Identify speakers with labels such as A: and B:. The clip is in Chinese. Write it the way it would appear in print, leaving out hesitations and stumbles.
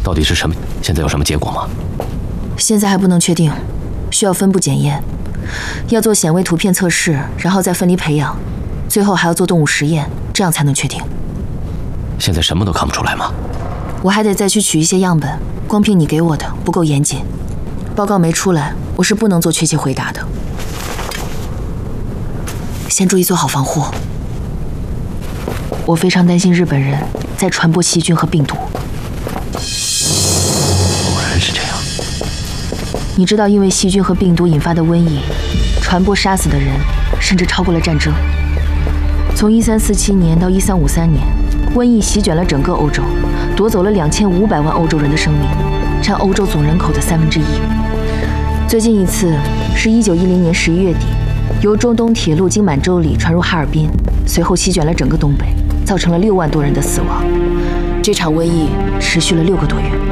A: 到底是什么？现在有什么结果吗？
B: 现在还不能确定，需要分布检验，要做显微图片测试，然后再分离培养，最后还要做动物实验，这样才能确定。
A: 现在什么都看不出来吗？
B: 我还得再去取一些样本，光凭你给我的不够严谨，报告没出来，我是不能做确切回答的。先注意做好防护。我非常担心日本人在传播细菌和病毒。
A: 果然是这样。
B: 你知道，因为细菌和病毒引发的瘟疫，传播杀死的人甚至超过了战争。从1347年到1353年，瘟疫席卷了整个欧洲，夺走了2500万欧洲人的生命，占欧洲总人口的1/3。最近一次是1910年11月底，由中东铁路经满洲里传入哈尔滨，随后席卷了整个东北，造成了6万多人的死亡。这场瘟疫持续了6个多月。